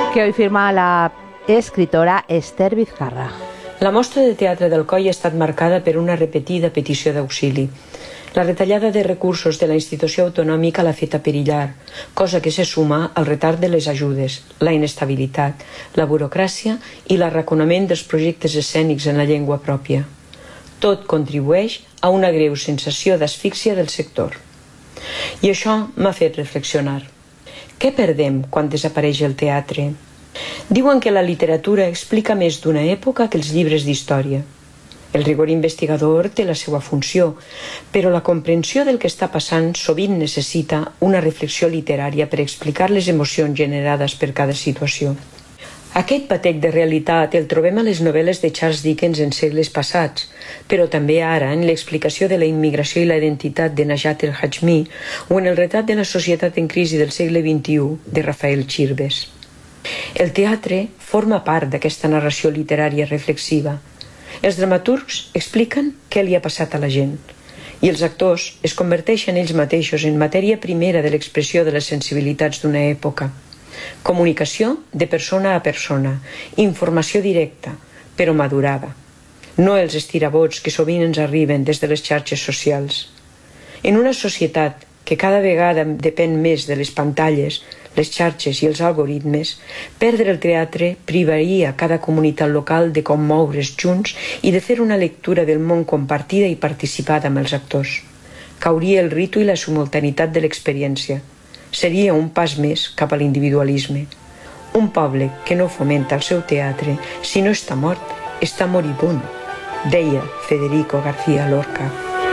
que hoy firma la escritora Esther Vizcarra. La mostra de teatre d'Alcoi ha estat marcada per una repetida petició d'auxili. La retallada de recursos de la institució autonòmica l'ha fet perillar, cosa que se suma al retard de les ajudes, la inestabilitat, la burocràcia i l'arraconament dels projectes escènics en la llengua pròpia. Tot contribueix a una greu sensació d'asfíxia del sector. I això m'ha fet reflexionar. Què perdem quan desapareix el teatre? Diuen que la literatura explica més d'una època que els llibres d'història. El rigor investigador té la seva funció, però la comprensió del que està passant sovint necessita una reflexió literària per explicar les emocions generades per cada situació. Aquest batec de realitat el trobem a les novel·les de Charles Dickens en segles passats, però també ara en l'explicació de la immigració i la identitat de Najat el-Hajmi o en el retrat de la societat en crisi del segle XXI de Rafael Chirves. El teatre forma part d'aquesta narració literària reflexiva. Els dramaturgs expliquen què li ha passat a la gent i els actors es converteixen ells mateixos en matèria primera de l'expressió de les sensibilitats d'una època. Comunicació de persona a persona, informació directa, però madurada. No els estirabots que sovint ens arriben des de les xarxes socials. En una societat que cada vegada depèn més de les pantalles, les xarxes i els algoritmes, perdre el teatre privaria cada comunitat local de com moure's junts i de fer una lectura del món compartida i participada amb els actors. Cauria el ritu i la simultaneïtat de l'experiència. Seria un pas més cap a l'individualisme. Un poble que no fomenta el seu teatre, si no està mort, està moribund, deia Federico García Lorca.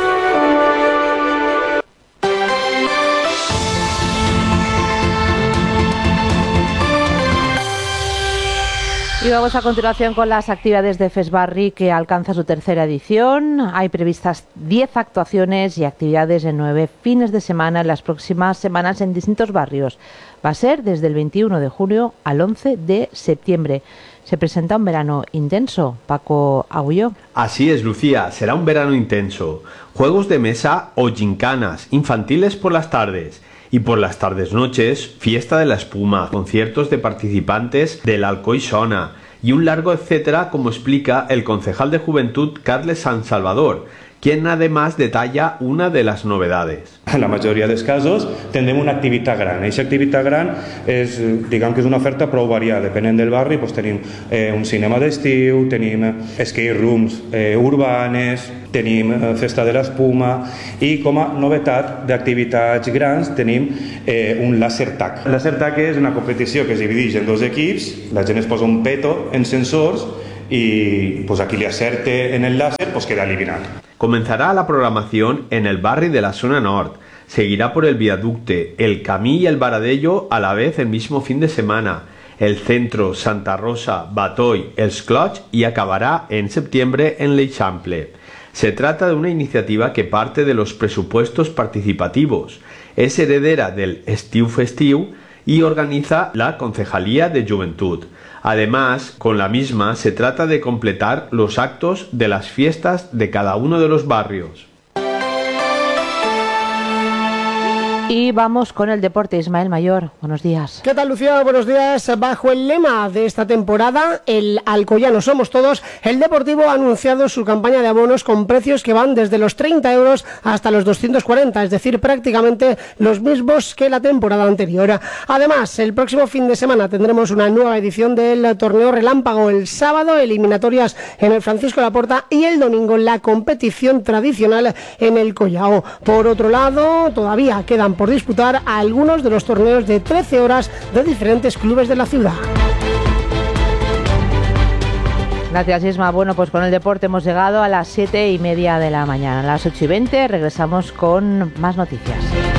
Y vamos a continuación con las actividades de Fesbarri, que alcanza su tercera edición. Hay previstas 10 actuaciones y actividades en 9 fines de semana en las próximas semanas en distintos barrios. Va a ser desde el 21 de junio al 11 de septiembre. Se presenta un verano intenso. Paco Agulló. Así es, Lucía, será un verano intenso. Juegos de mesa o gincanas infantiles por las tardes. Y por las tardes-noches, fiesta de la espuma, conciertos de participantes del Alcoi Sona y un largo etcétera, como explica el concejal de Juventud Carles San Salvador, quien además detalla una de las novedades. En la majoria dels casos tindrem una activitat gran. Aquesta activitat gran és, diguem que és una oferta prou variada. Depenent del barri doncs tenim un cinema d'estiu, tenim escape rooms urbanes, tenim festa de l'espuma i com a novetat d'activitats grans tenim un laser tag. El laser tag és una competició que es divideix en dos equips, la gent es posa un peto en sensors y pues aquí le acerte en el láser pues queda eliminado. Comenzará la programación en el barri de la zona nord, seguirá por el viaducte, el Camí y el Baradello a la vez el mismo fin de semana, el centro, Santa Rosa, Batoy, Els Clots y acabará en septiembre en l'Eixample. Se trata de una iniciativa que parte de los presupuestos participativos, es heredera del Estiu Festiu y organiza la Concejalía de Juventud. Además, con la misma se trata de completar los actos de las fiestas de cada uno de los barrios. Y vamos con el deporte. Ismael Mayor, buenos días. ¿Qué tal, Lucía? Buenos días. Bajo el lema de esta temporada, el Alcoyano somos todos, el Deportivo ha anunciado su campaña de abonos con precios que van desde los 30 euros hasta los 240, es decir, prácticamente los mismos que la temporada anterior. Además, el próximo fin de semana tendremos una nueva edición del torneo Relámpago. El sábado, eliminatorias en el Francisco Laporta y el domingo la competición tradicional en el Collao. Por otro lado, todavía quedan por disputar a algunos de los torneos de 13 horas de diferentes clubes de la ciudad. Gracias, Isma. Bueno, pues con el deporte hemos llegado a las 7:30 de la mañana. A las 8:20 regresamos con más noticias.